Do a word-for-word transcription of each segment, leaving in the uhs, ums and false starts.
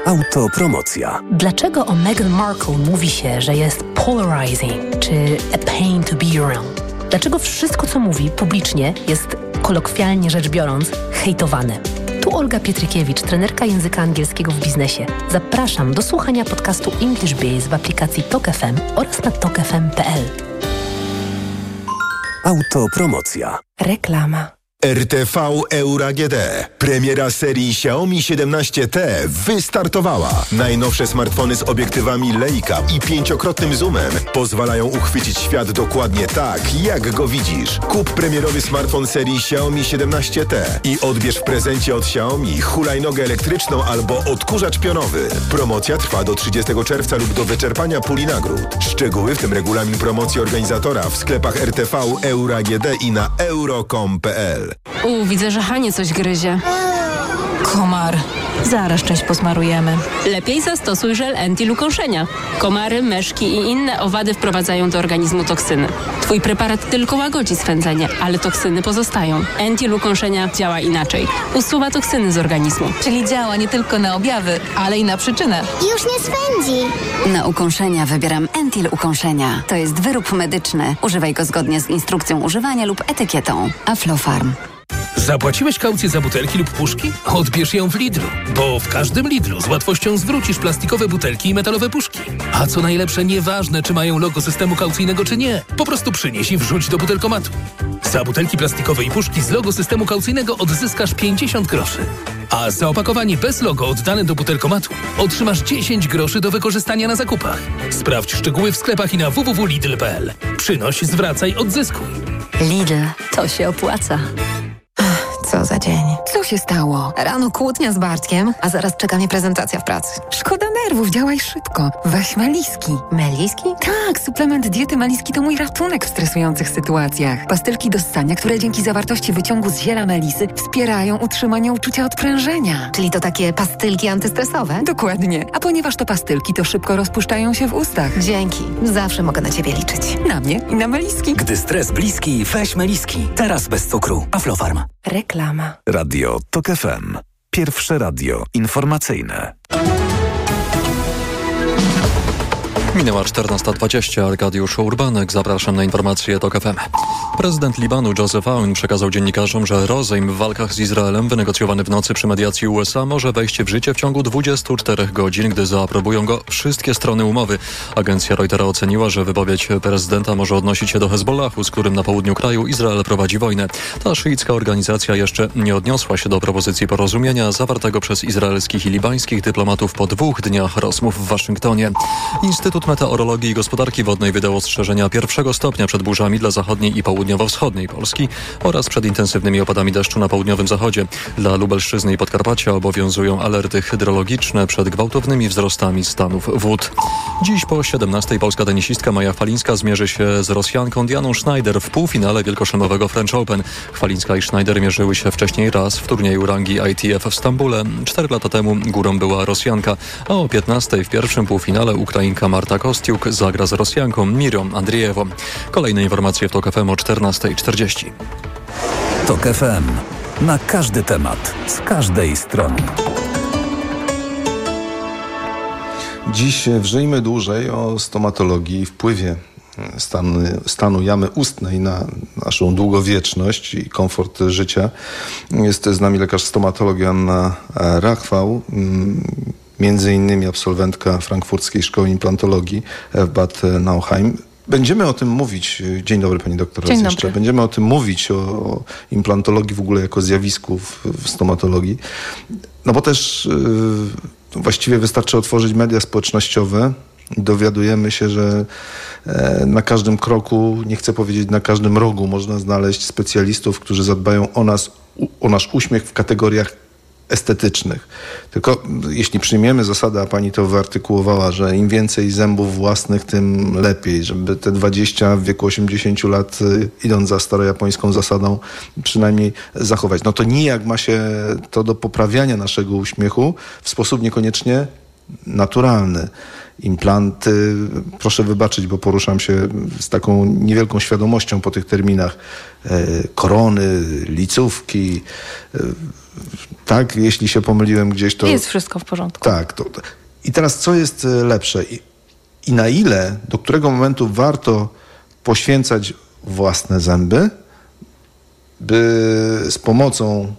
Autopromocja. Dlaczego o Meghan Markle mówi się, że jest polarizing, czy a pain to be around? Dlaczego wszystko, co mówi publicznie, jest, kolokwialnie rzecz biorąc, hejtowane? Tu Olga Pietrykiewicz, trenerka języka angielskiego w biznesie. Zapraszam do słuchania podcastu English Biz w aplikacji Tok F M oraz na tok f m kropka p l. Autopromocja. Reklama. R T V Euro A G D. Premiera serii Xiaomi siedemnaście T wystartowała. Najnowsze smartfony z obiektywami Leica i pięciokrotnym zoomem pozwalają uchwycić świat dokładnie tak, jak go widzisz. Kup premierowy smartfon serii Xiaomi siedemnaście T i odbierz w prezencie od Xiaomi hulajnogę elektryczną albo odkurzacz pionowy. Promocja trwa do trzydziestego czerwca lub do wyczerpania puli nagród. Szczegóły, w tym regulamin promocji organizatora, w sklepach R T V Euro A G D i na euro kropka com kropka p l. U, widzę, że Hanie coś gryzie. Komar. Zaraz część posmarujemy. Lepiej zastosuj żel Entil ukąszenia. Komary, myszki i inne owady wprowadzają do organizmu toksyny. Twój preparat tylko łagodzi swędzenie, ale toksyny pozostają. Entil ukąszenia działa inaczej. Usuwa toksyny z organizmu. Czyli działa nie tylko na objawy, ale i na przyczynę. Już nie swędzi. Na ukąszenia wybieram Entil ukąszenia. To jest wyrób medyczny. Używaj go zgodnie z instrukcją używania lub etykietą. Aflofarm. Zapłaciłeś kaucję za butelki lub puszki? Odbierz ją w Lidlu, bo w każdym Lidlu z łatwością zwrócisz plastikowe butelki i metalowe puszki. A co najlepsze, nieważne, czy mają logo systemu kaucyjnego, czy nie. Po prostu przynieś i wrzuć do butelkomatu. Za butelki plastikowe i puszki z logo systemu kaucyjnego odzyskasz pięćdziesiąt groszy. A za opakowanie bez logo oddane do butelkomatu otrzymasz dziesięć groszy do wykorzystania na zakupach. Sprawdź szczegóły w sklepach i na w w w kropka lidl kropka p l. Przynoś, zwracaj, odzyskuj. Lidl, to się opłaca. Co za dzień. Co się stało? Rano kłótnia z Bartkiem, a zaraz czeka mnie prezentacja w pracy. Szkoda nerwów, działaj szybko. Weź Meliski. Meliski? Tak, suplement diety Meliski to mój ratunek w stresujących sytuacjach. Pastylki do ssania, które dzięki zawartości wyciągu z ziela melisy wspierają utrzymanie uczucia odprężenia. Czyli to takie pastylki antystresowe? Dokładnie. A ponieważ to pastylki, to szybko rozpuszczają się w ustach. Dzięki. Zawsze mogę na ciebie liczyć. Na mnie i na Meliski. Gdy stres bliski, weź Meliski. Teraz bez cukru. Aflofarm. Reklama. Radio Tok F M. Pierwsze radio informacyjne. Minęła czternasta dwadzieścia. Arkadiusz Urbanek. Zapraszam na informacje Tok F M. Prezydent Libanu Joseph Aoun przekazał dziennikarzom, że rozejm w walkach z Izraelem wynegocjowany w nocy przy mediacji U S A może wejść w życie w ciągu dwudziestu czterech godzin, gdy zaaprobują go wszystkie strony umowy. Agencja Reutera oceniła, że wypowiedź prezydenta może odnosić się do Hezbollahu, z którym na południu kraju Izrael prowadzi wojnę. Ta szyicka organizacja jeszcze nie odniosła się do propozycji porozumienia zawartego przez izraelskich i libańskich dyplomatów po dwóch dniach rozmów w Waszyngtonie. Instytut Meteorologii i Gospodarki Wodnej wydał ostrzeżenia pierwszego stopnia przed burzami dla zachodniej i południowo-wschodniej Polski oraz przed intensywnymi opadami deszczu na południowym zachodzie. Dla Lubelszczyzny i Podkarpacia obowiązują alerty hydrologiczne przed gwałtownymi wzrostami stanów wód. Dziś po siedemnastej polska tenisistka Maja Chwalińska zmierzy się z Rosjanką Dianą Schneider w półfinale wielkoszlemowego French Open. Chwalińska i Schneider mierzyły się wcześniej raz w turnieju rangi I T F w Stambule. Cztery lata temu górą była Rosjanka, a o piętnastej w pierwszym półfinale Ukrainka Marta Kostiuk zagra z Rosjanką Mirą Andriejewą. Kolejne informacje w Tok F M o czternasta czterdzieści. Tok F M. Na każdy temat, z każdej strony. Dziś wrzyjmy dłużej o stomatologii i wpływie stanu, stanu jamy ustnej na naszą długowieczność i komfort życia. Jest z nami lekarz stomatolog Joanna Rachwał, między innymi absolwentka Frankfurckiej Szkoły Implantologii w Bad Nauheim. Będziemy o tym mówić. Dzień dobry pani doktor. Dzień raz jeszcze. dobry. Będziemy o tym mówić, o, o implantologii w ogóle jako zjawisku w, w stomatologii. No bo też yy, właściwie wystarczy otworzyć media społecznościowe i dowiadujemy się, że e, na każdym kroku, nie chcę powiedzieć na każdym rogu, można znaleźć specjalistów, którzy zadbają o nas, u, o nasz uśmiech w kategoriach estetycznych. Tylko jeśli przyjmiemy zasadę, a pani to wyartykułowała, że im więcej zębów własnych, tym lepiej, żeby te dwadzieścia w wieku osiemdziesięciu lat, idąc za starojapońską zasadą, przynajmniej zachować. No to nijak ma się to do poprawiania naszego uśmiechu w sposób niekoniecznie naturalny. implanty. Proszę wybaczyć, bo poruszam się z taką niewielką świadomością po tych terminach. Korony, licówki. Tak, jeśli się pomyliłem gdzieś, to... Jest wszystko w porządku. Tak. To... I teraz co jest lepsze? I, I na ile, do którego momentu warto poświęcać własne zęby, by z pomocą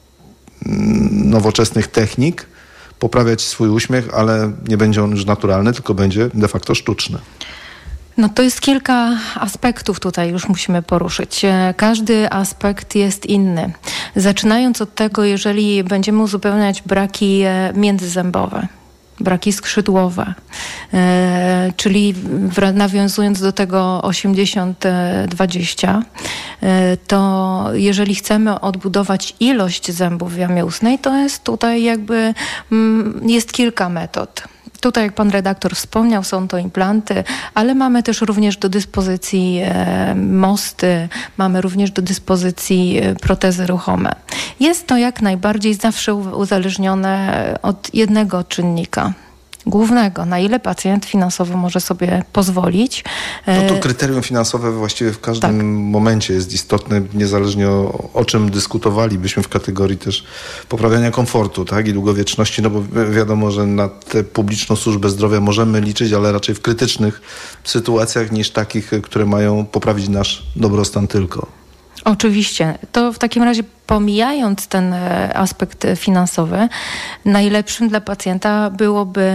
nowoczesnych technik poprawiać swój uśmiech, ale nie będzie on już naturalny, tylko będzie de facto sztuczny. No to jest kilka aspektów tutaj już musimy poruszyć. Każdy aspekt jest inny. Zaczynając od tego, jeżeli będziemy uzupełniać braki międzyzębowe, braki skrzydłowe, e, czyli w, nawiązując do tego osiemdziesiąt dwadzieścia, e, to jeżeli chcemy odbudować ilość zębów w jamie ustnej, to jest tutaj jakby m, jest kilka metod. Tutaj, jak pan redaktor wspomniał, są to implanty, ale mamy też również do dyspozycji e, mosty, mamy również do dyspozycji e, protezy ruchome. Jest to jak najbardziej zawsze uzależnione od jednego czynnika głównego, na ile pacjent finansowo może sobie pozwolić. No to kryterium finansowe właściwie w każdym tak. momencie jest istotne, niezależnie o, o czym dyskutowalibyśmy w kategorii też poprawiania komfortu, tak, i długowieczności, no bo wiadomo, że na tę publiczną służbę zdrowia możemy liczyć, ale raczej w krytycznych sytuacjach niż takich, które mają poprawić nasz dobrostan tylko. Oczywiście. To w takim razie, pomijając ten aspekt finansowy, najlepszym dla pacjenta byłoby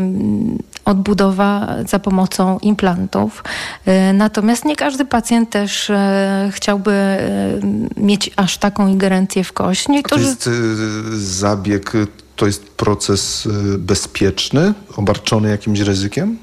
odbudowa za pomocą implantów. Natomiast nie każdy pacjent też chciałby mieć aż taką ingerencję w kość. Niektórzy... To jest zabieg, to jest proces bezpieczny, obarczony jakimś ryzykiem?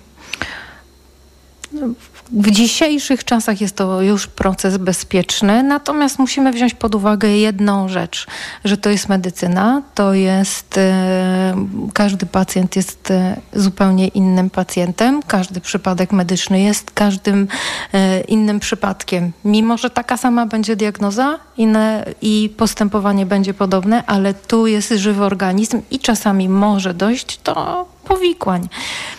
W dzisiejszych czasach jest to już proces bezpieczny, natomiast musimy wziąć pod uwagę jedną rzecz, że to jest medycyna, to jest, e, każdy pacjent jest e, zupełnie innym pacjentem, każdy przypadek medyczny jest każdym e, innym przypadkiem. Mimo że taka sama będzie diagnoza inne, i postępowanie będzie podobne, ale tu jest żywy organizm i czasami może dojść do powikłań,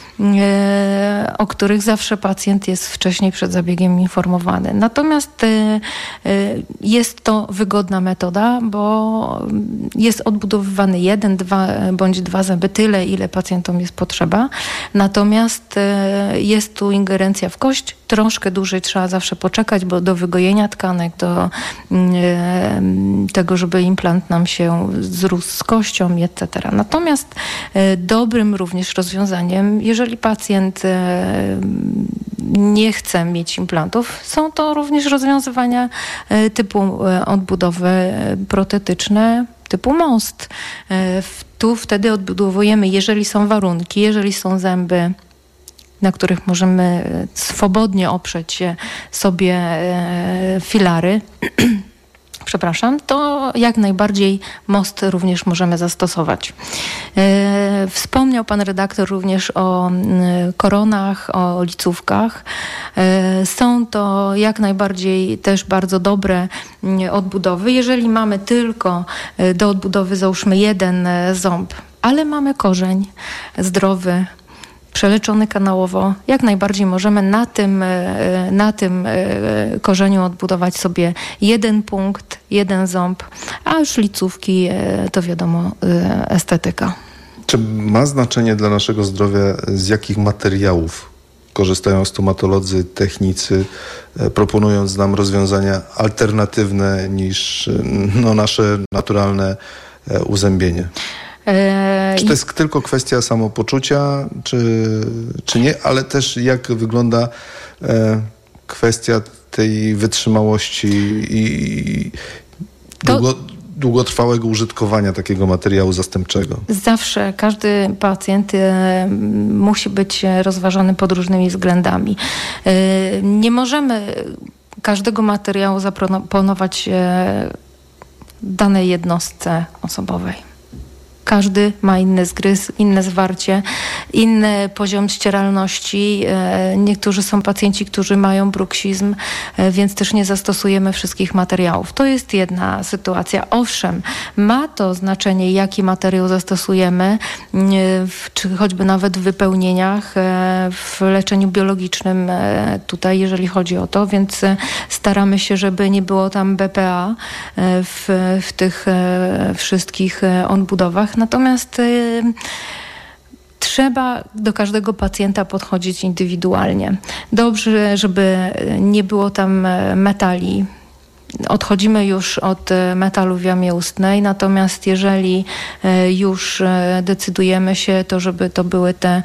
o których zawsze pacjent jest wcześniej przed zabiegiem informowany. Natomiast jest to wygodna metoda, bo jest odbudowywany jeden, dwa bądź dwa zęby, tyle ile pacjentom jest potrzeba. Natomiast jest tu ingerencja w kość, troszkę dłużej trzeba zawsze poczekać, bo do wygojenia tkanek, do tego, żeby implant nam się zrósł z kością, et cetera. Natomiast dobrym również rozwiązaniem, jeżeli pacjent nie chce mieć implantów, są to również rozwiązywania typu odbudowy protetyczne, typu most. Tu wtedy odbudowujemy, jeżeli są warunki, jeżeli są zęby, na których możemy swobodnie oprzeć sobie filary, przepraszam, to jak najbardziej most również możemy zastosować. E, wspomniał pan redaktor również o e, koronach, o licówkach. E, są to jak najbardziej też bardzo dobre e, odbudowy. Jeżeli mamy tylko e, do odbudowy załóżmy jeden e, ząb, ale mamy korzeń zdrowy, przeleczony kanałowo, jak najbardziej możemy na tym, na tym korzeniu odbudować sobie jeden punkt, jeden ząb, a już licówki to wiadomo estetyka. Czy ma znaczenie dla naszego zdrowia, z jakich materiałów korzystają stomatolodzy, technicy, proponując nam rozwiązania alternatywne niż no, nasze naturalne uzębienie? Czy to jest tylko kwestia samopoczucia, czy, czy nie, ale też jak wygląda e, kwestia tej wytrzymałości i to... długo, długotrwałego użytkowania takiego materiału zastępczego? Zawsze każdy pacjent e, musi być rozważany pod różnymi względami. E, nie możemy każdego materiału zaproponować e, danej jednostce osobowej. Każdy ma inny zgryz, inne zwarcie inny poziom ścieralności. Niektórzy są pacjenci, którzy mają bruksizm, więc też nie zastosujemy wszystkich materiałów. To jest jedna sytuacja. Owszem, ma to znaczenie, jaki materiał zastosujemy, w, czy choćby nawet w wypełnieniach, w leczeniu biologicznym tutaj, jeżeli chodzi o to, więc staramy się, żeby nie było tam B P A w, w tych wszystkich odbudowach. Natomiast trzeba do każdego pacjenta podchodzić indywidualnie. Dobrze, żeby nie było tam metali. Odchodzimy już od metalu w jamie ustnej, natomiast jeżeli już decydujemy się, to żeby to były te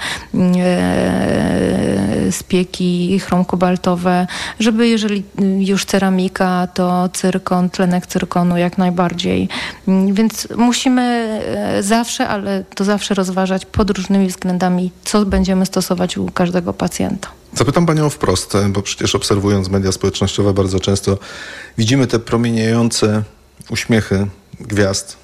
spieki chromkobaltowe, żeby jeżeli już ceramika, to cyrkon, tlenek cyrkonu jak najbardziej. Więc musimy zawsze, ale to zawsze rozważać pod różnymi względami, co będziemy stosować u każdego pacjenta. Zapytam panią wprost, bo przecież obserwując media społecznościowe bardzo często widzimy te promieniejące uśmiechy gwiazd.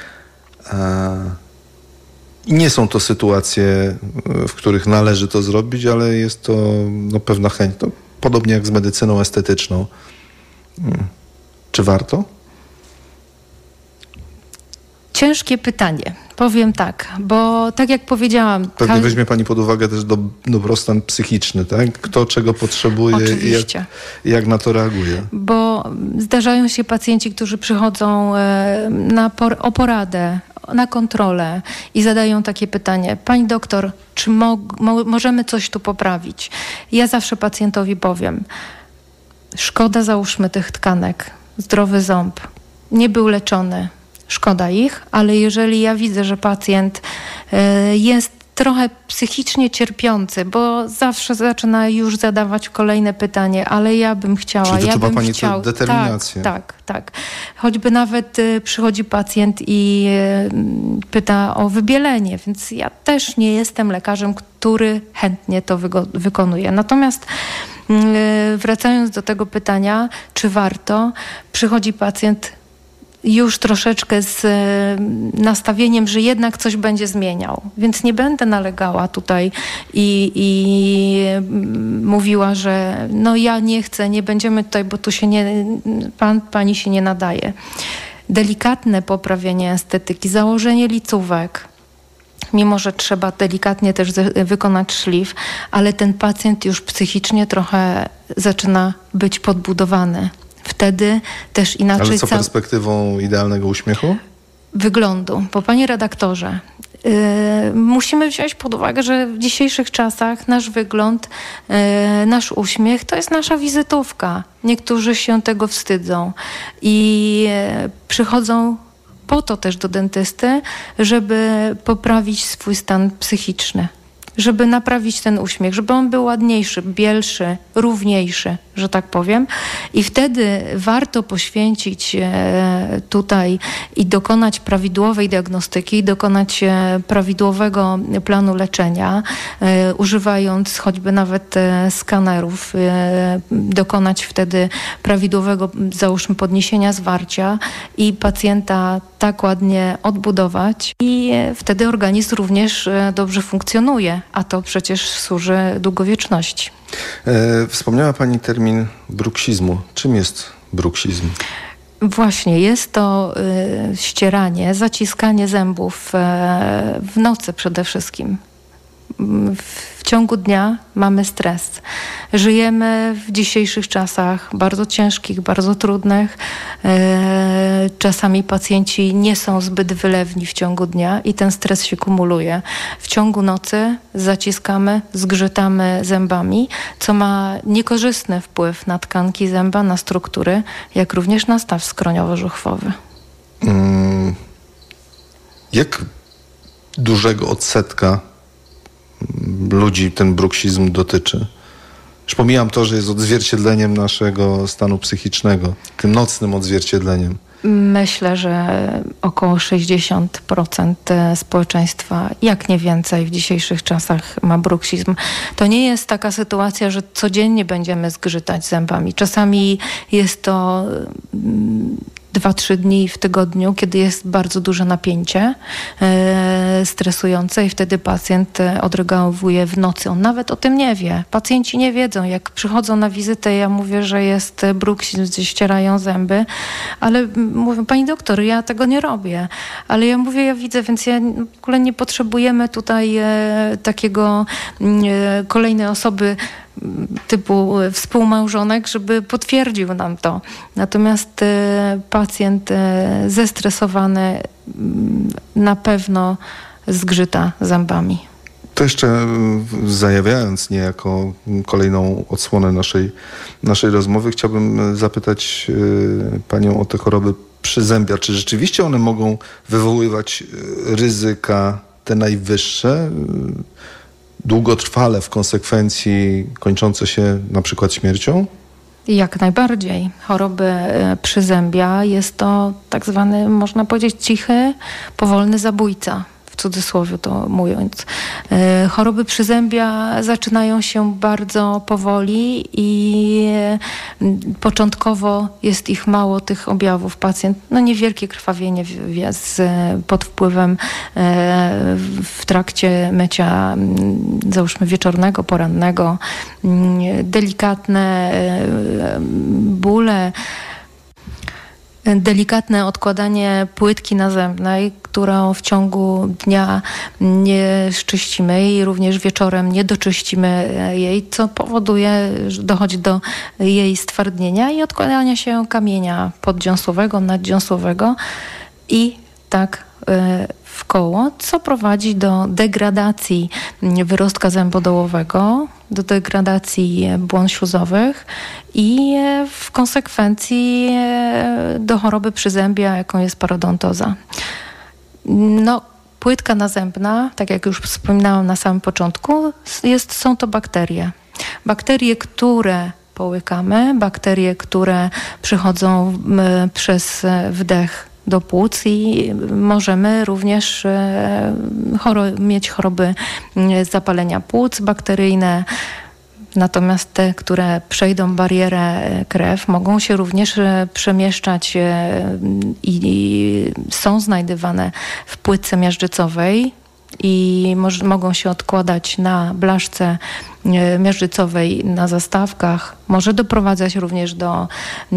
I nie są to sytuacje, w których należy to zrobić, ale jest to no, pewna chęć. To podobnie jak z medycyną estetyczną. Czy warto? Ciężkie pytanie. Powiem tak, bo tak jak powiedziałam... Pewnie każdy... weźmie pani pod uwagę też do, dobrostan psychiczny, tak? Kto czego potrzebuje i jak, jak na to reaguje. Bo zdarzają się pacjenci, którzy przychodzą na por- o poradę, na kontrolę i zadają takie pytanie: pani doktor, czy mo- mo- możemy coś tu poprawić? Ja zawsze pacjentowi powiem: szkoda, załóżmy, tych tkanek, zdrowy ząb, nie był leczony. Szkoda ich, ale jeżeli ja widzę, że pacjent y, jest trochę psychicznie cierpiący, bo zawsze zaczyna już zadawać kolejne pytanie, ale ja bym chciała, Czyli ja wyczuwa bym pani chciał. determinację. Tak, tak, tak. Choćby nawet y, przychodzi pacjent i y, pyta o wybielenie, więc ja też nie jestem lekarzem, który chętnie to wygo- wykonuje. Natomiast y, wracając do tego pytania, czy warto, przychodzi pacjent już troszeczkę z nastawieniem, że jednak coś będzie zmieniał. Więc nie będę nalegała tutaj i, i mówiła, że no ja nie chcę, nie będziemy tutaj, bo tu się nie, pan, pani się nie nadaje. Delikatne poprawienie estetyki, założenie licówek, mimo że trzeba delikatnie też wykonać szlif, ale ten pacjent już psychicznie trochę zaczyna być podbudowany. Wtedy też inaczej... Ale co perspektywą idealnego uśmiechu? Wyglądu. Bo panie redaktorze, yy, musimy wziąć pod uwagę, że w dzisiejszych czasach nasz wygląd, yy, nasz uśmiech to jest nasza wizytówka. Niektórzy się tego wstydzą i yy, przychodzą po to też do dentysty, żeby poprawić swój stan psychiczny. Żeby naprawić ten uśmiech, żeby on był ładniejszy, bielszy, równiejszy, że tak powiem. I wtedy warto poświęcić e, tutaj i dokonać prawidłowej diagnostyki, dokonać e, prawidłowego planu leczenia, e, używając choćby nawet e, skanerów, e, dokonać wtedy prawidłowego, załóżmy, podniesienia zwarcia i pacjenta tak ładnie odbudować i e, wtedy organizm również e, dobrze funkcjonuje. A to przecież służy długowieczności. E, wspomniała pani termin bruksizmu. Czym jest bruksizm? Właśnie, jest to y, ścieranie, zaciskanie zębów y, w nocy przede wszystkim. W ciągu dnia mamy stres. Żyjemy w dzisiejszych czasach bardzo ciężkich, bardzo trudnych. E, czasami pacjenci nie są zbyt wylewni w ciągu dnia i ten stres się kumuluje. W ciągu nocy zaciskamy, zgrzytamy zębami, co ma niekorzystny wpływ na tkanki zęba, na struktury, jak również na staw skroniowo-żuchwowy. Hmm. Jak dużego odsetka ludzi ten bruksizm dotyczy? Już pomijam to, że jest odzwierciedleniem naszego stanu psychicznego, tym nocnym odzwierciedleniem. Myślę, że około sześćdziesiąt procent społeczeństwa, jak nie więcej, w dzisiejszych czasach ma bruksizm. To nie jest taka sytuacja, że codziennie będziemy zgrzytać zębami. Czasami jest to dwa trzy dni w tygodniu, kiedy jest bardzo duże napięcie e, stresujące i wtedy pacjent odreagowuje w nocy. On nawet o tym nie wie. Pacjenci nie wiedzą. Jak przychodzą na wizytę, ja mówię, że jest bruks, ścierają zęby, ale mówię, pani doktor, ja tego nie robię. Ale ja mówię, ja widzę, więc ja w ogóle nie potrzebujemy tutaj e, takiego e, kolejnej osoby typu współmałżonek, żeby potwierdził nam to. Natomiast e, pacjent e, zestresowany na pewno zgrzyta zębami. To jeszcze zajawiając niejako kolejną odsłonę naszej, naszej rozmowy, chciałbym zapytać y, panią o te choroby przyzębia. Czy rzeczywiście one mogą wywoływać ryzyka te najwyższe, y, długotrwale w konsekwencji kończące się na przykład śmiercią? Jak najbardziej. Choroby przyzębia jest to tak zwany, można powiedzieć, cichy, powolny zabójca. W cudzysłowie to mówiąc. E, choroby przyzębia zaczynają się bardzo powoli i e, początkowo jest ich mało, tych objawów. Pacjent, no niewielkie krwawienie w, w, z, pod wpływem e, w trakcie mycia, załóżmy wieczornego, porannego, delikatne e, bóle, delikatne odkładanie płytki nazębnej, którą w ciągu dnia nie szczyścimy i również wieczorem nie doczyścimy jej, co powoduje, że dochodzi do jej stwardnienia i odkładania się kamienia poddziąsłowego, naddziąsłowego i tak w koło, co prowadzi do degradacji wyrostka zębodołowego, do degradacji błon śluzowych i w konsekwencji do choroby przyzębia, jaką jest parodontoza. No, płytka nazębna, tak jak już wspominałam na samym początku, jest, są to bakterie. Bakterie, które połykamy, bakterie, które przychodzą przez wdech do płuc i możemy również choro- mieć choroby zapalenia płuc bakteryjne. Natomiast te, które przejdą barierę krew, mogą się również przemieszczać i, i są znajdywane w płytce miażdżycowej i moż, mogą się odkładać na blaszce miażdżycowej na zastawkach. Może doprowadzać również do e,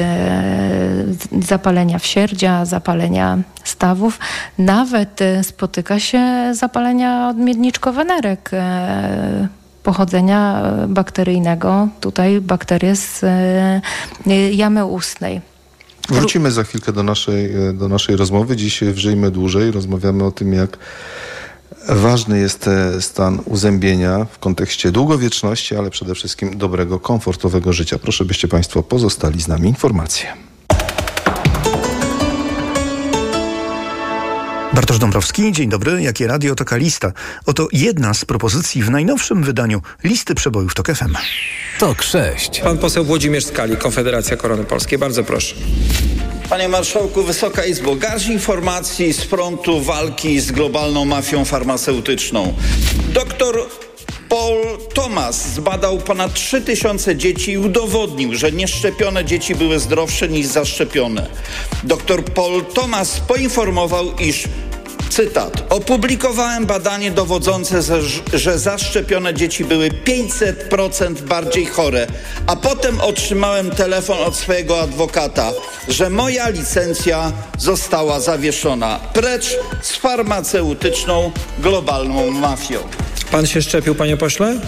zapalenia wsierdzia, zapalenia stawów. Nawet e, spotyka się zapalenia odmiedniczko-wenerek e, pochodzenia bakteryjnego. Tutaj bakterie z e, jamy ustnej. Wrócimy za chwilkę do naszej, do naszej rozmowy. Dziś w Żyjmy Dłużej rozmawiamy o tym, jak ważny jest stan uzębienia w kontekście długowieczności, ale przede wszystkim dobrego, komfortowego życia. Proszę, byście państwo pozostali z nami. Informacje. Bartosz Dąbrowski, dzień dobry. Jakie radio, taka lista. Oto jedna z propozycji w najnowszym wydaniu listy przebojów TOK F M. TOK sześć. Pan poseł Włodzimierz Skali, Konfederacja Korony Polskiej. Bardzo proszę. Panie Marszałku, Wysoka Izbo, garść informacji z frontu walki z globalną mafią farmaceutyczną. Doktor Paul Thomas zbadał ponad trzy tysiące dzieci i udowodnił, że nieszczepione dzieci były zdrowsze niż zaszczepione. Doktor Paul Thomas poinformował, iż, cytat, opublikowałem badanie dowodzące, że zaszczepione dzieci były pięćset procent bardziej chore, a potem otrzymałem telefon od swojego adwokata, że moja licencja została zawieszona. Precz z farmaceutyczną globalną mafią. Pan się szczepił, panie pośle?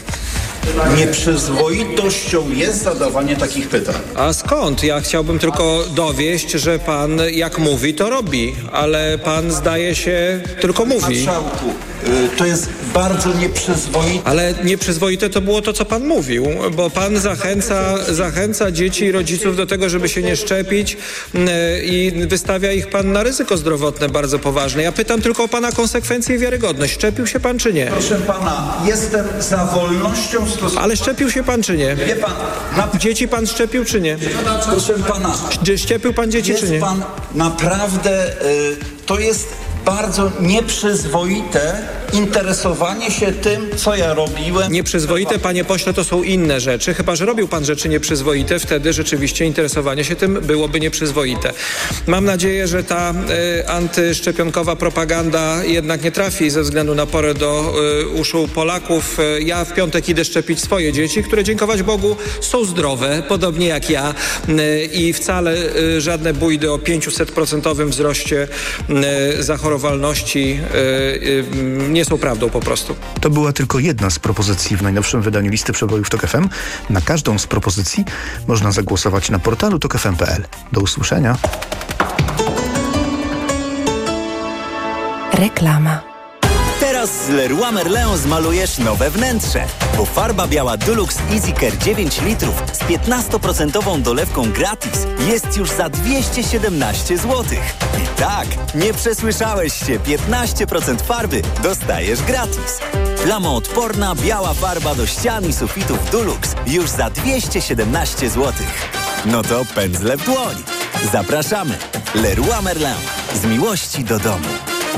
Nieprzyzwoitością jest zadawanie takich pytań. A skąd? Ja chciałbym tylko dowieść, że pan jak mówi, to robi, ale pan zdaje się tylko mówi. Marszałku, to jest bardzo nieprzyzwoite. Ale nieprzyzwoite to było to, co pan mówił, bo pan zachęca, zachęca dzieci i rodziców do tego, żeby się nie szczepić i wystawia ich pan na ryzyko zdrowotne bardzo poważne. Ja pytam tylko o pana konsekwencje i wiarygodność. Szczepił się pan czy nie? Proszę pana, jestem za wolnością stosunku. Ale szczepił się pan czy nie? Wie pan, na... Dzieci pan szczepił czy nie? Proszę pana. Szczepił pan dzieci jest czy nie? Pan naprawdę, y, to jest bardzo nieprzyzwoite interesowanie się tym, co ja robiłem. Nieprzyzwoite, panie pośle, to są inne rzeczy. Chyba że robił pan rzeczy nieprzyzwoite, wtedy rzeczywiście interesowanie się tym byłoby nieprzyzwoite. Mam nadzieję, że ta y, antyszczepionkowa propaganda jednak nie trafi ze względu na porę do y, uszu Polaków. Y, ja w piątek idę szczepić swoje dzieci, które dziękować Bogu są zdrowe, podobnie jak ja y, i wcale y, żadne bójdy o pięćset procent wzroście y, zachorowalności y, y, nie są prawdą po prostu. To była tylko jedna z propozycji w najnowszym wydaniu listy przebojów Tok F M. Na każdą z propozycji można zagłosować na portalu tok f m kropka p l. Do usłyszenia. Reklama. Teraz z Leroy Merlin zmalujesz nowe wnętrze, bo farba biała Dulux Easy Care dziewięć litrów z piętnastoprocentową dolewką gratis jest już za dwieście siedemnaście złotych. I tak, nie przesłyszałeś się, piętnaście procent farby dostajesz gratis. Plamoodporna biała farba do ścian i sufitów Dulux już za dwieście siedemnaście złotych. No to pędzle w dłoń. Zapraszamy. Leroy Merlin. Z miłości do domu.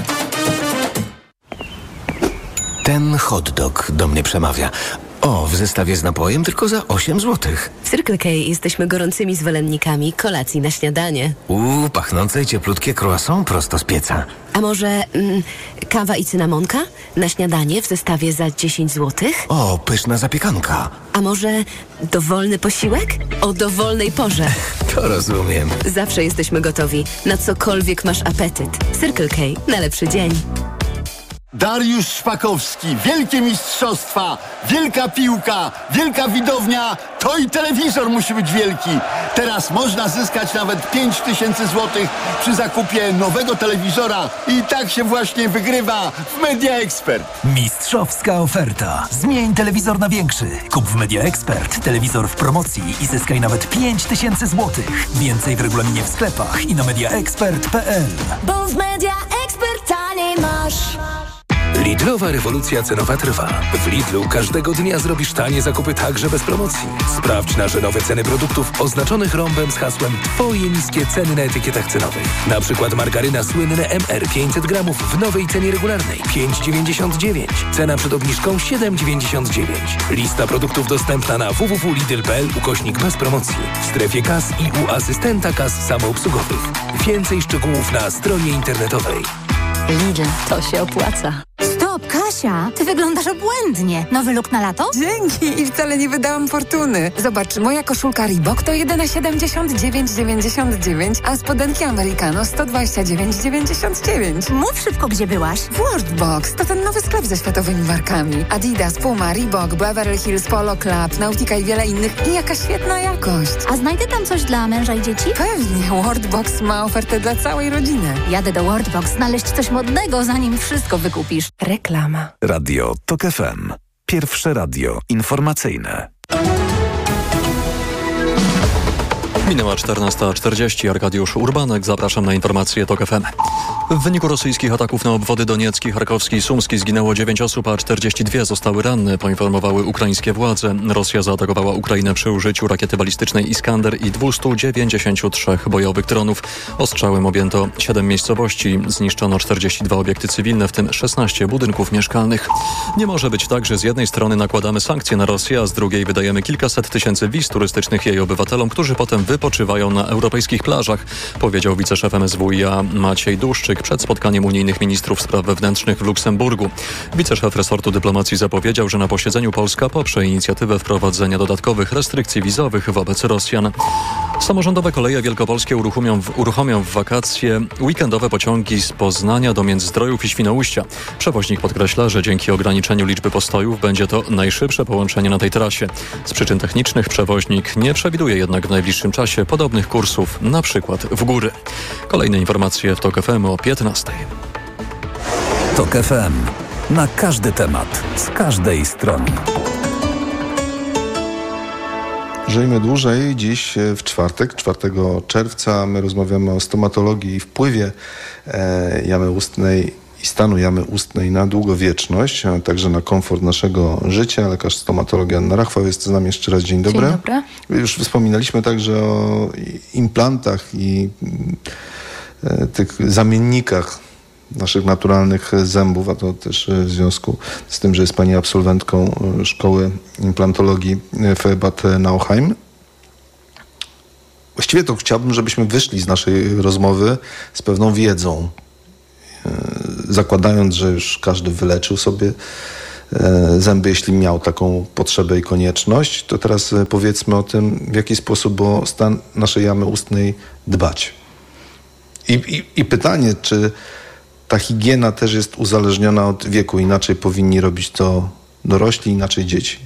Ten hot dog do mnie przemawia. O, w zestawie z napojem tylko za osiem złotych. W Circle K jesteśmy gorącymi zwolennikami kolacji na śniadanie. Uuu, pachnące i cieplutkie croissant prosto z pieca. A może mm, kawa i cynamonka na śniadanie w zestawie za dziesięć złotych? O, pyszna zapiekanka. A może dowolny posiłek? O dowolnej porze. To rozumiem. Zawsze jesteśmy gotowi na cokolwiek masz apetyt. Circle K na lepszy dzień. Dariusz Szpakowski, wielkie mistrzostwa, wielka piłka, wielka widownia, to i telewizor musi być wielki. Teraz można zyskać nawet pięć tysięcy złotych przy zakupie nowego telewizora i tak się właśnie wygrywa w Media Expert. Mistrzowska oferta. Zmień telewizor na większy. Kup w Media Expert telewizor w promocji i zyskaj nawet pięć tysięcy złotych. Więcej w regulaminie w sklepach i na media expert kropka p l. Bo w Media Expert taniej masz. Lidlowa rewolucja cenowa trwa. W Lidlu każdego dnia zrobisz tanie zakupy także bez promocji. Sprawdź nasze nowe ceny produktów oznaczonych rąbem z hasłem Twoje niskie ceny na etykietach cenowych. Na przykład margaryna słynne M R pięćset gramów w nowej cenie regularnej pięć dziewięćdziesiąt dziewięć. Cena przed obniżką siedem dziewięćdziesiąt dziewięć. Lista produktów dostępna na w w w kropka lidl kropka p l ukośnik bez promocji. W strefie kas i u asystenta kas samoobsługowych. Więcej szczegółów na stronie internetowej. Lidl, to się opłaca. Stop, Kasia, ty wyglądasz obłędnie. Nowy look na lato? Dzięki i wcale nie wydałam fortuny. Zobacz, moja koszulka Reebok to jedyne siedemdziesiąt dziewięć dziewięćdziesiąt dziewięć, a spodenki Americano sto dwadzieścia dziewięć dziewięćdziesiąt dziewięć. Mów szybko, gdzie byłaś. W Worldbox, to ten nowy sklep ze światowymi markami. Adidas, Puma, Reebok, Beverly Hills, Polo Club, Nautica i wiele innych. I jaka świetna jakość. A znajdę tam coś dla męża i dzieci? Pewnie, Worldbox ma ofertę dla całej rodziny. Jadę do Worldbox znaleźć coś modnego, zanim wszystko wykupisz. Reklama. Radio Tok F M. Pierwsze radio informacyjne. Minęła czternasta czterdzieści. Arkadiusz Urbanek. Zapraszam na informacje Tok F M. W wyniku rosyjskich ataków na obwody doniecki, charkowski i sumski zginęło dziewięć osób, a czterdzieści dwie zostały ranne, poinformowały ukraińskie władze. Rosja zaatakowała Ukrainę przy użyciu rakiety balistycznej Iskander i dwieście dziewięćdziesiąt trzy bojowych dronów. Ostrzałem objęto siedem miejscowości. Zniszczono czterdzieści dwa obiekty cywilne, w tym szesnaście budynków mieszkalnych. Nie może być tak, że z jednej strony nakładamy sankcje na Rosję, a z drugiej wydajemy kilkaset tysięcy wiz turystycznych jej obywatelom, którzy potem wypoczywają na europejskich plażach, powiedział wiceszef M S W i a Maciej Duszczyk przed spotkaniem unijnych ministrów spraw wewnętrznych w Luksemburgu. Wiceszef resortu dyplomacji zapowiedział, że na posiedzeniu Polska poprze inicjatywę wprowadzenia dodatkowych restrykcji wizowych wobec Rosjan. Samorządowe koleje wielkopolskie uruchomią w, uruchomią w wakacje weekendowe pociągi z Poznania do Międzyzdrojów i Świnoujścia. Przewoźnik podkreśla, że dzięki ograniczeniu liczby postojów będzie to najszybsze połączenie na tej trasie. Z przyczyn technicznych przewoźnik nie przewiduje jednak w najbliższym czasie podobnych kursów, na przykład w góry. Kolejne informacje w Tok F M o piętnastej. Tok F M. Na każdy temat, z każdej strony. Żyjmy dłużej. Dziś w czwartek, czwartego czerwca, my rozmawiamy o stomatologii i wpływie e, jamy ustnej i stanu jamy ustnej na długowieczność, a także na komfort naszego życia. Lekarz stomatolog Anna Rachwał jest z nami. Jeszcze raz dzień dobry. Dzień dobry. Już wspominaliśmy także o implantach i e, tych zamiennikach naszych naturalnych zębów, a to też w związku z tym, że jest pani absolwentką Szkoły Implantologii w Bad Nauheim. Właściwie to chciałbym, żebyśmy wyszli z naszej rozmowy z pewną wiedzą, zakładając, że już każdy wyleczył sobie zęby, jeśli miał taką potrzebę i konieczność, to teraz powiedzmy o tym, w jaki sposób o stan naszej jamy ustnej dbać. I, i, i pytanie, czy ta higiena też jest uzależniona od wieku, inaczej powinni robić to dorośli, inaczej dzieci.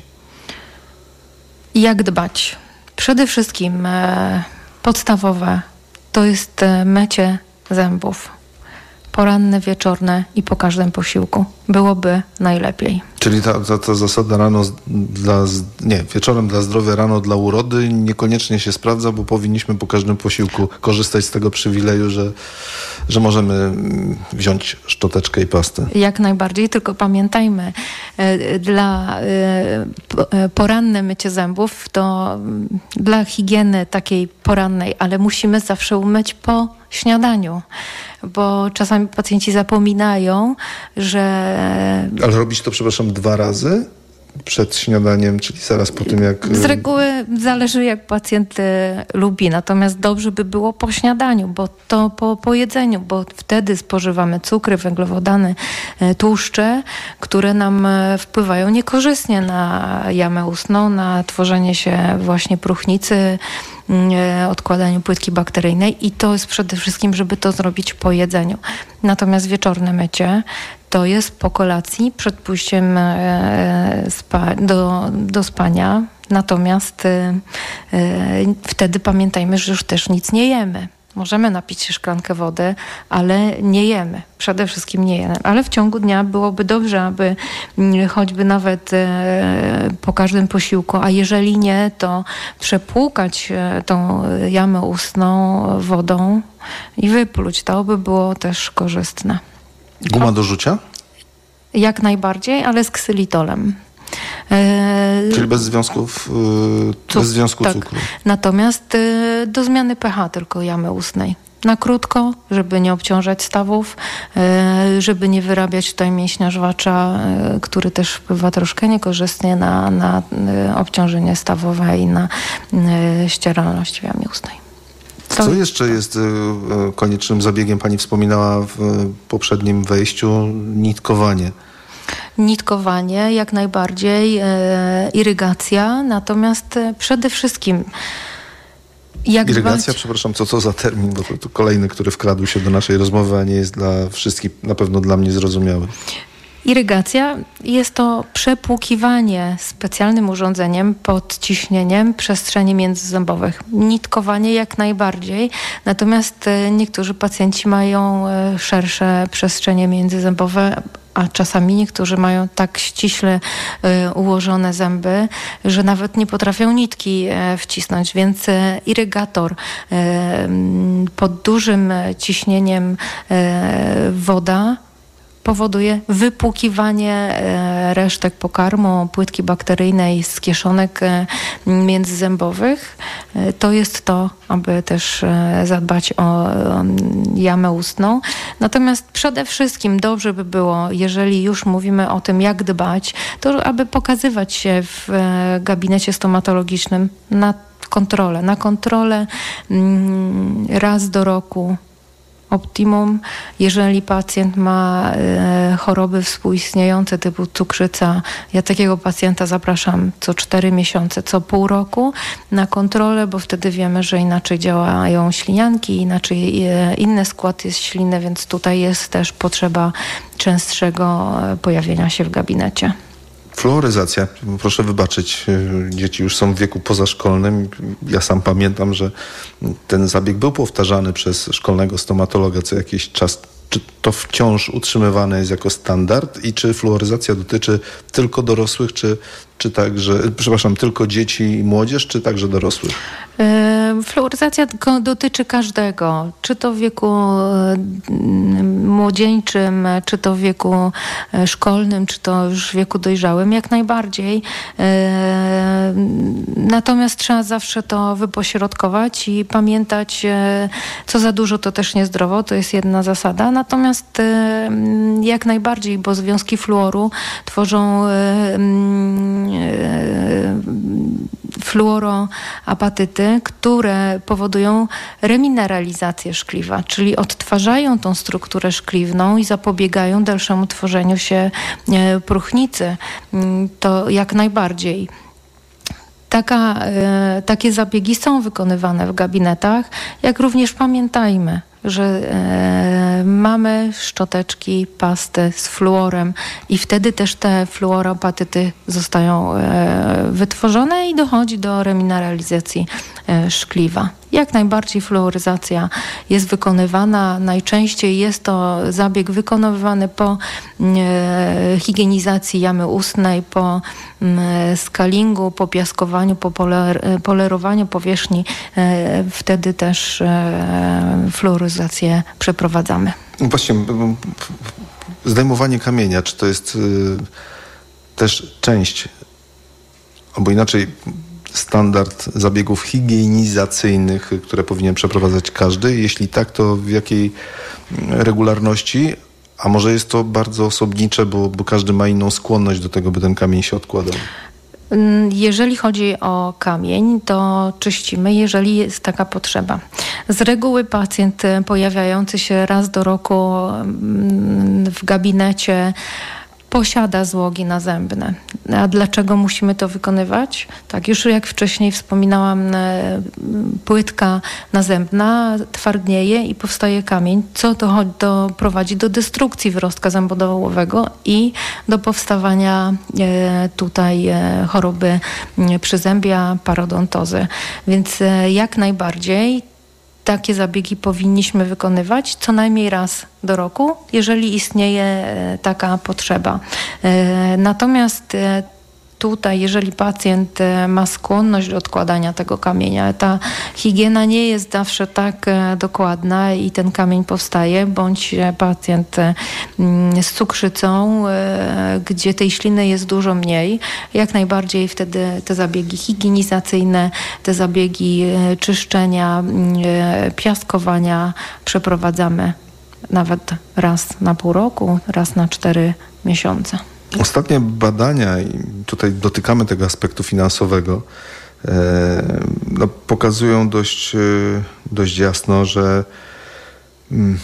Jak dbać? Przede wszystkim e, podstawowe to jest e, mycie zębów. Poranne, wieczorne i po każdym posiłku. Byłoby najlepiej. Czyli ta, ta, ta zasada rano dla, nie, wieczorem dla zdrowia, rano dla urody niekoniecznie się sprawdza, bo powinniśmy po każdym posiłku korzystać z tego przywileju, że, że możemy wziąć szczoteczkę i pastę. Jak najbardziej, tylko pamiętajmy, dla poranne mycie zębów to dla higieny takiej porannej, ale musimy zawsze umyć po śniadaniu, bo czasami pacjenci zapominają, że... Ale robić to, przepraszam, dwa razy przed śniadaniem, czyli zaraz po tym, jak... Z reguły zależy, jak pacjent y, lubi, natomiast dobrze by było po śniadaniu, bo to po, po jedzeniu, bo wtedy spożywamy cukry, węglowodany, y, tłuszcze, które nam y, wpływają niekorzystnie na jamę ustną, na tworzenie się właśnie próchnicy, odkładaniu płytki bakteryjnej i to jest przede wszystkim, żeby to zrobić po jedzeniu. Natomiast wieczorne mycie to jest po kolacji, przed pójściem spa- do, do spania. Natomiast wtedy pamiętajmy, że już też nic nie jemy. Możemy napić się szklankę wody, ale nie jemy. Przede wszystkim nie jemy. Ale w ciągu dnia byłoby dobrze, aby choćby nawet e, po każdym posiłku, a jeżeli nie, to przepłukać e, tą jamę ustną wodą i wypluć. To by było też korzystne. Guma do rzucia? Jak najbardziej, ale z ksylitolem. Czyli bez związków, Cuk- bez związku tak. cukru. Natomiast y, do zmiany pH tylko jamy ustnej. Na krótko, żeby nie obciążać stawów, y, żeby nie wyrabiać tutaj mięśnia żwacza, y, który też wpływa troszkę niekorzystnie na, na y, obciążenie stawowe i na y, ścieralność w jamie ustnej. To... Co jeszcze jest y, koniecznym zabiegiem? Pani wspominała w poprzednim wejściu nitkowanie. Nitkowanie, jak najbardziej, e, irygacja, natomiast e, przede wszystkim jak Irygacja, dbać... przepraszam, co to za termin, bo to, to kolejny, który wkradł się do naszej rozmowy, a nie jest dla wszystkich, na pewno dla mnie zrozumiały. Irygacja jest to przepłukiwanie specjalnym urządzeniem pod ciśnieniem przestrzeni międzyzębowych. Nitkowanie jak najbardziej, natomiast e, niektórzy pacjenci mają e, szersze przestrzenie międzyzębowe, a czasami niektórzy mają tak ściśle y, ułożone zęby, że nawet nie potrafią nitki y, wcisnąć, więc y, irygator y, pod dużym ciśnieniem y, woda powoduje wypłukiwanie e, resztek pokarmu, płytki bakteryjnej z kieszonek e, międzyzębowych. E, to jest to, aby też e, zadbać o e, jamę ustną. Natomiast przede wszystkim dobrze by było, jeżeli już mówimy o tym, jak dbać, to aby pokazywać się w e, gabinecie stomatologicznym na kontrolę. Na kontrolę mm, raz do roku. Optimum, jeżeli pacjent ma e, choroby współistniejące typu cukrzyca, ja takiego pacjenta zapraszam co cztery miesiące, co pół roku na kontrolę, bo wtedy wiemy, że inaczej działają ślinianki, inaczej e, inny skład jest śliny, więc tutaj jest też potrzeba częstszego pojawienia się w gabinecie. Fluoryzacja. Proszę wybaczyć, dzieci już są w wieku pozaszkolnym. Ja sam pamiętam, że ten zabieg był powtarzany przez szkolnego stomatologa co jakiś czas. Czy to wciąż utrzymywane jest jako standard i czy fluoryzacja dotyczy tylko dorosłych, czy, czy także, przepraszam, tylko dzieci i młodzież, czy także dorosłych? Fluoryzacja dotyczy każdego, czy to w wieku młodzieńczym, czy to w wieku szkolnym, czy to już w wieku dojrzałym, jak najbardziej. Natomiast trzeba zawsze to wypośrodkować i pamiętać, co za dużo to też niezdrowo, to jest jedna zasada. Natomiast jak najbardziej, bo związki fluoru tworzą fluoroapatyty, które powodują remineralizację szkliwa, czyli odtwarzają tą strukturę szkliwną i zapobiegają dalszemu tworzeniu się próchnicy. To jak najbardziej. Taka, takie zabiegi są wykonywane w gabinetach, jak również pamiętajmy, że e, mamy szczoteczki, pasty z fluorem i wtedy też te fluoroapatyty zostają e, wytworzone i dochodzi do remineralizacji e, szkliwa. Jak najbardziej fluoryzacja jest wykonywana. Najczęściej jest to zabieg wykonywany po e, higienizacji jamy ustnej, po e, skalingu, po piaskowaniu, po poler, polerowaniu powierzchni. E, wtedy też e, fluoryzację przeprowadzamy. Właśnie zdejmowanie kamienia, czy to jest y, też część, albo inaczej standard zabiegów higienizacyjnych, które powinien przeprowadzać każdy? Jeśli tak, to w jakiej regularności? A może jest to bardzo osobnicze, bo, bo każdy ma inną skłonność do tego, by ten kamień się odkładał? Jeżeli chodzi o kamień, to czyścimy, jeżeli jest taka potrzeba. Z reguły pacjent pojawiający się raz do roku w gabinecie posiada złogi nazębne. A dlaczego musimy to wykonywać? Tak, już jak wcześniej wspominałam, płytka nazębna twardnieje i powstaje kamień, co to, to prowadzi do destrukcji wyrostka zębodołowego i do powstawania e, tutaj e, choroby przyzębia, parodontozy. Więc e, jak najbardziej takie zabiegi powinniśmy wykonywać co najmniej raz do roku, jeżeli istnieje taka potrzeba. Natomiast tutaj, jeżeli pacjent ma skłonność do odkładania tego kamienia, ta higiena nie jest zawsze tak dokładna i ten kamień powstaje, bądź pacjent z cukrzycą, gdzie tej śliny jest dużo mniej, jak najbardziej wtedy te zabiegi higienizacyjne, te zabiegi czyszczenia, piaskowania przeprowadzamy nawet raz na pół roku, raz na cztery miesiące. Ostatnie badania, i tutaj dotykamy tego aspektu finansowego, e, no, pokazują dość, dość jasno, że mm,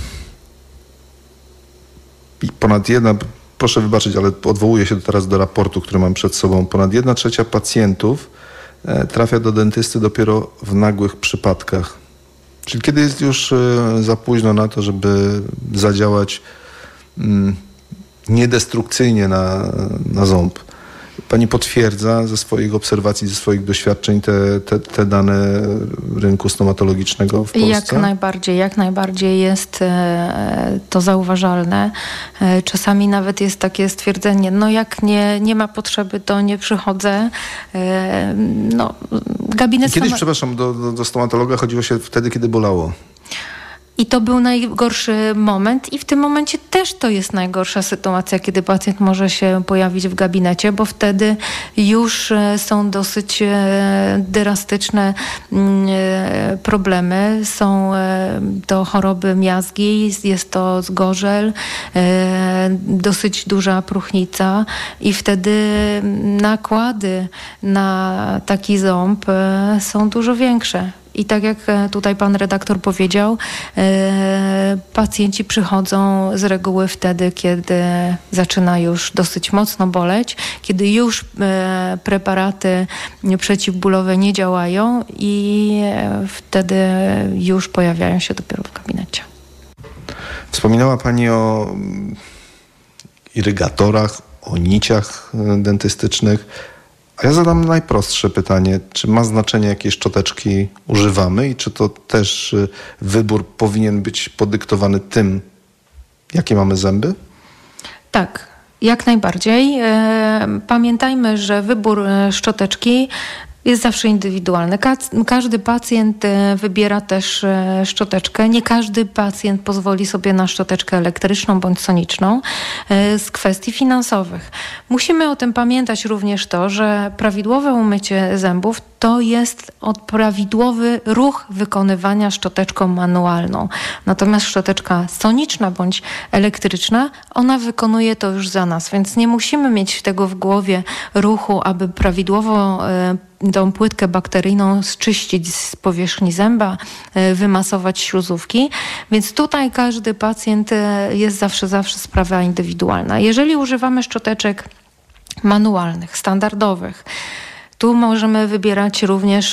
ponad jedna, proszę wybaczyć, ale odwołuję się teraz do raportu, który mam przed sobą, ponad jedna trzecia pacjentów e, trafia do dentysty dopiero w nagłych przypadkach. Czyli kiedy jest już e, za późno na to, żeby zadziałać mm, niedestrukcyjnie na, na ząb. Pani potwierdza ze swoich obserwacji, ze swoich doświadczeń te, te, te dane rynku stomatologicznego w Polsce? Jak najbardziej, jak najbardziej jest e, to zauważalne. E, czasami nawet jest takie stwierdzenie, no jak nie, nie ma potrzeby, to nie przychodzę. E, no, gabinet Kiedyś, stoma- przepraszam, do, do, do stomatologa chodziło się wtedy, kiedy bolało. I to był najgorszy moment i w tym momencie też to jest najgorsza sytuacja, kiedy pacjent może się pojawić w gabinecie, bo wtedy już są dosyć drastyczne problemy. Są to choroby miazgi, jest to zgorzel, dosyć duża próchnica i wtedy nakłady na taki ząb są dużo większe. I tak jak tutaj pan redaktor powiedział, e, pacjenci przychodzą z reguły wtedy, kiedy zaczyna już dosyć mocno boleć, kiedy już e, preparaty przeciwbólowe nie działają i e, wtedy już pojawiają się dopiero w gabinecie. Wspominała pani o irygatorach, o niciach dentystycznych. A ja zadam najprostsze pytanie, czy ma znaczenie, jakie szczoteczki używamy i czy to też wybór powinien być podyktowany tym, jakie mamy zęby? Tak, jak najbardziej. Pamiętajmy, że wybór szczoteczki jest zawsze indywidualne. Ka- każdy pacjent e, wybiera też e, szczoteczkę. Nie każdy pacjent pozwoli sobie na szczoteczkę elektryczną bądź soniczną e, z kwestii finansowych. Musimy o tym pamiętać również to, że prawidłowe umycie zębów to jest od prawidłowy ruch wykonywania szczoteczką manualną. Natomiast szczoteczka soniczna bądź elektryczna, ona wykonuje to już za nas, więc nie musimy mieć tego w głowie ruchu, aby prawidłowo y, tą płytkę bakteryjną zczyścić z powierzchni zęba, y, wymasować śluzówki. Więc tutaj każdy pacjent y, jest zawsze, zawsze sprawa indywidualna. Jeżeli używamy szczoteczek manualnych, standardowych, tu możemy wybierać również